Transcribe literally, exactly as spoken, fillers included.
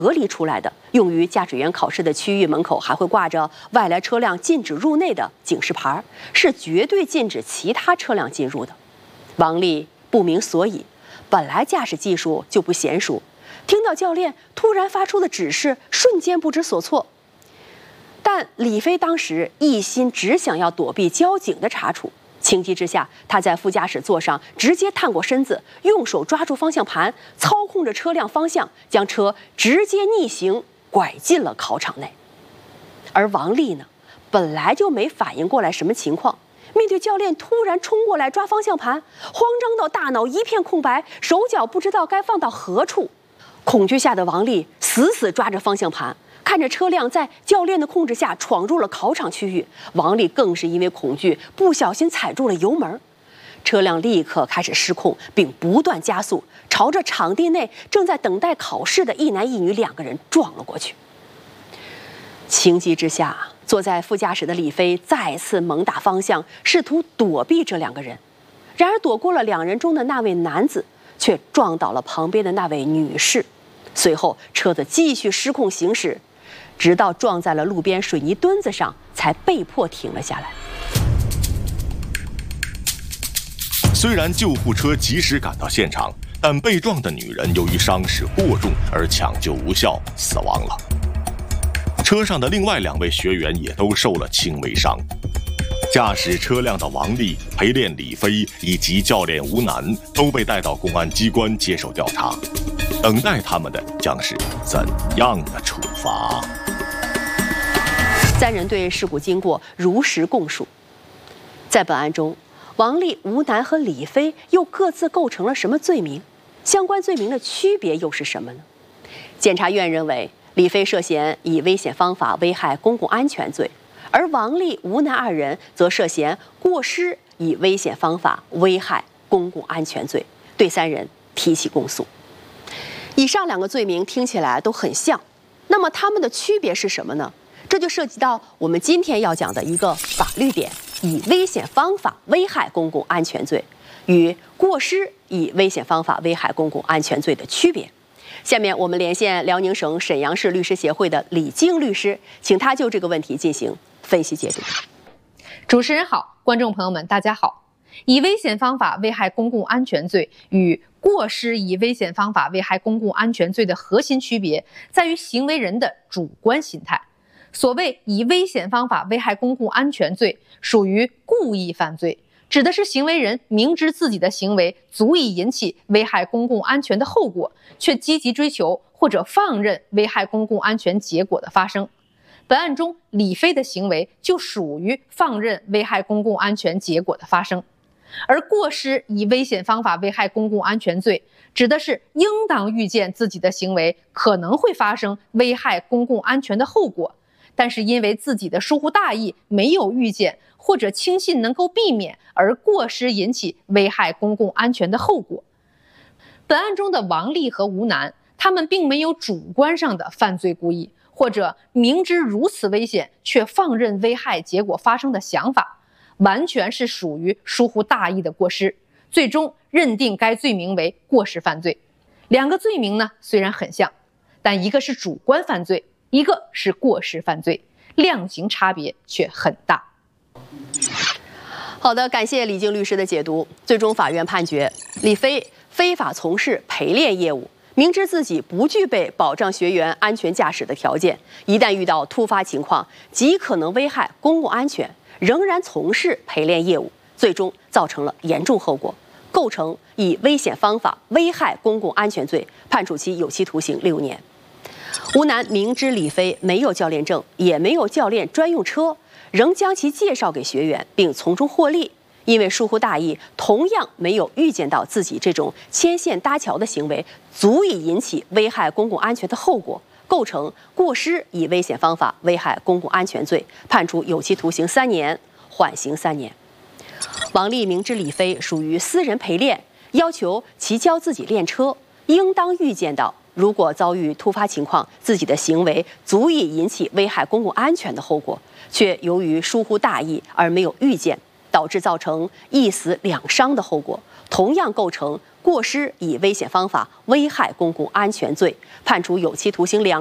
隔离出来的，用于驾驶员考试的区域门口还会挂着外来车辆禁止入内的警示牌，是绝对禁止其他车辆进入的。王丽不明所以，本来驾驶技术就不娴熟，听到教练突然发出的指示，瞬间不知所措。但李飞当时一心只想要躲避交警的查处，情急之下，他在副驾驶座上直接探过身子，用手抓住方向盘，操控着车辆方向，将车直接逆行拐进了考场内。而王丽呢，本来就没反应过来什么情况，面对教练突然冲过来抓方向盘，慌张到大脑一片空白，手脚不知道该放到何处。恐惧下的王丽死死抓着方向盘，看着车辆在教练的控制下闯入了考场区域，王丽更是因为恐惧不小心踩住了油门，车辆立刻开始失控，并不断加速，朝着场地内正在等待考试的一男一女两个人撞了过去。情急之下，坐在副驾驶的李飞再次猛打方向，试图躲避这两个人。然而躲过了两人中的那位男子，却撞倒了旁边的那位女士。随后车子继续失控行驶，直到撞在了路边水泥墩子上，才被迫停了下来。 虽然救护车及时赶到现场，但被撞的女人由于伤势过重而抢救无效死亡了。车上的另外两位学员也都受了轻微伤。驾驶车辆的王丽、陪练李飞以及教练吴楠都被带到公安机关接受调查，等待他们的将是怎样的处罚？ 三人对事故经过如实供述。在本案中，王丽、吴楠和李飞又各自构成了什么罪名？相关罪名的区别又是什么呢？检察院认为，李飞涉嫌以危险方法危害公共安全罪，而王丽、吴楠二人则涉嫌过失以危险方法危害公共安全罪，对三人提起公诉。以上两个罪名听起来都很像，那么它们的区别是什么呢？这就涉及到我们今天要讲的一个法律点：以危险方法危害公共安全罪与过失以危险方法危害公共安全罪的区别。下面我们连线辽宁省沈阳市律师协会的李静律师，请他就这个问题进行分析解读。 主持人好，观众朋友们大家好。以危险方法危害公共安全罪与过失以危险方法危害公共安全罪的核心区别在于行为人的主观心态。所谓以危险方法危害公共安全罪，属于故意犯罪，指的是行为人明知自己的行为足以引起危害公共安全的后果，却积极追求或者放任危害公共安全结果的发生。本案中，李飞的行为就属于放任危害公共安全结果的发生。而过失以危险方法危害公共安全罪，指的是应当预见自己的行为可能会发生危害公共安全的后果，但是因为自己的疏忽大意没有预见，或者轻信能够避免，而过失引起危害公共安全的后果。本案中的王丽和吴楠，他们并没有主观上的犯罪故意，或者明知如此危险却放任危害结果发生的想法，完全是属于疏忽大意的过失，最终认定该罪名为过失犯罪。两个罪名呢，虽然很像，但一个是主观犯罪，一个是过失犯罪，量刑差别却很大。 好的，感谢李静律师的解读。最终法院判决，李飞非法从事陪练业务，明知自己不具备保障学员安全驾驶的条件，一旦遇到突发情况，极可能危害公共安全，仍然从事陪练业务，最终造成了严重后果，构成以危险方法危害公共安全罪，判处其有期徒刑六年。吴楠明知李飞没有教练证，也没有教练专用车，仍将其介绍给学员，并从中获利。因为疏忽大意，同样没有预见到自己这种牵线搭桥的行为足以引起危害公共安全的后果，构成过失以危险方法危害公共安全罪，判处有期徒刑三年，缓刑三年。王丽明知李飞属于私人陪练，要求其教自己练车，应当预见到如果遭遇突发情况，自己的行为足以引起危害公共安全的后果，却由于疏忽大意而没有预见， 导致造成一死两伤的后果，同样构成过失以危险方法危害公共安全罪，判处有期徒刑两。